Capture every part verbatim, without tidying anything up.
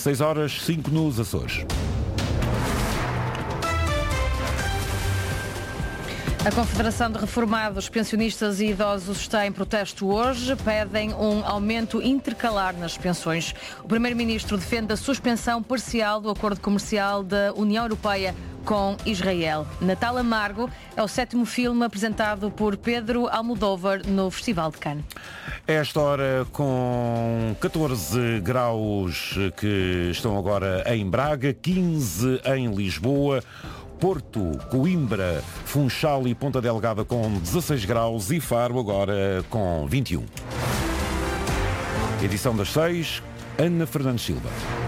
seis horas, cinco nos Açores. A Confederação de Reformados, Pensionistas e Idosos está em protesto hoje. Pedem um aumento intercalar nas pensões. O Primeiro-Ministro defende a suspensão parcial do acordo comercial da União Europeia com Israel. Natal Amargo é o sétimo filme apresentado por Pedro Almodóvar no Festival de Cannes. Esta hora com catorze graus que estão agora em Braga, quinze em Lisboa, Porto, Coimbra, Funchal e Ponta Delgada com dezasseis graus e Faro agora com vinte e um. Edição das seis, Ana Fernandes Silva.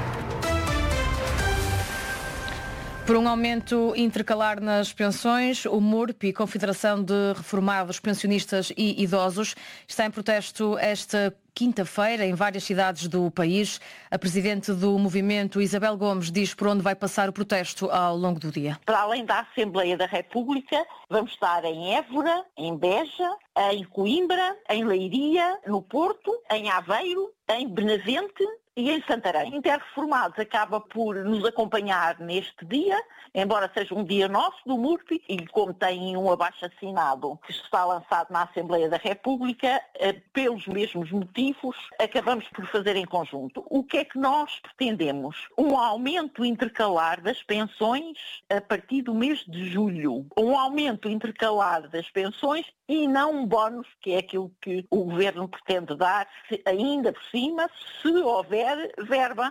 Por um aumento intercalar nas pensões, o MURP, Confederação de Reformados, Pensionistas e Idosos, está em protesto esta quinta-feira em várias cidades do país. A presidente do movimento, Isabel Gomes, diz por onde vai passar o protesto ao longo do dia. Para além da Assembleia da República, vamos estar em Évora, em Beja, em Coimbra, em Leiria, no Porto, em Aveiro, em Benavente e em Santarém. Interreformados acaba por nos acompanhar neste dia, embora seja um dia nosso do MURP, e como tem um abaixo-assinado que está lançado na Assembleia da República, pelos mesmos motivos, acabamos por fazer em conjunto. O que é que nós pretendemos? Um aumento intercalar das pensões a partir do mês de julho. Um aumento intercalar das pensões e não um bónus, que é aquilo que o Governo pretende dar, ainda por cima, se houver verba.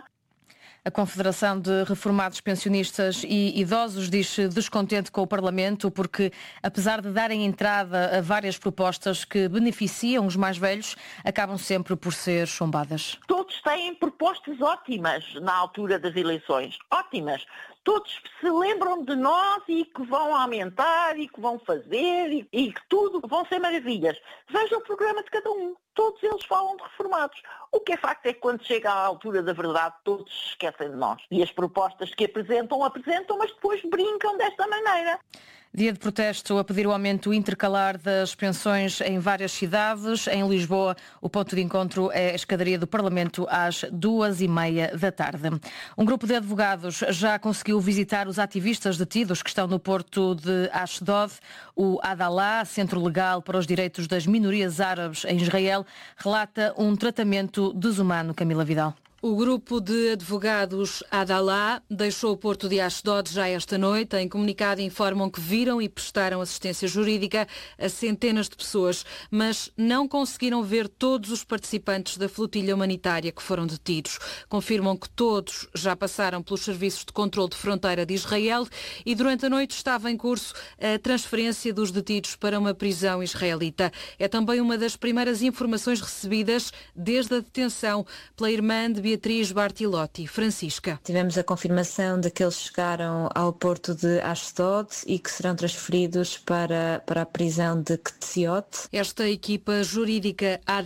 A Confederação de Reformados, Pensionistas e Idosos diz-se descontente com o Parlamento porque, apesar de darem entrada a várias propostas que beneficiam os mais velhos, acabam sempre por ser chumbadas. Todos têm propostas ótimas na altura das eleições. Ótimas. Todos se lembram de nós e que vão aumentar e que vão fazer e, e que tudo vão ser maravilhas. Veja o programa de cada um. Todos eles falam de reformados. O que é facto é que quando chega à altura da verdade, todos se esquecem de nós. E as propostas que apresentam, apresentam, mas depois brincam desta maneira. Dia de protesto a pedir o aumento intercalar das pensões em várias cidades. Em Lisboa, o ponto de encontro é a escadaria do Parlamento às duas e meia da tarde. Um grupo de advogados já conseguiu visitar os ativistas detidos que estão no porto de Ashdod. O Adalá, Centro Legal para os Direitos das Minorias Árabes em Israel, relata um tratamento desumano. Camila Vidal. O grupo de advogados Adalá deixou o porto de Ashdod já esta noite. Em comunicado informam que viram e prestaram assistência jurídica a centenas de pessoas, mas não conseguiram ver todos os participantes da flotilha humanitária que foram detidos. Confirmam que todos já passaram pelos serviços de controle de fronteira de Israel e durante a noite estava em curso a transferência dos detidos para uma prisão israelita. É também uma das primeiras informações recebidas desde a detenção pela irmã de Beatriz Bartilotti. Francisca. Tivemos a confirmação de que eles chegaram ao porto de Ashdod e que serão transferidos para, para a prisão de Ketziot. Esta equipa jurídica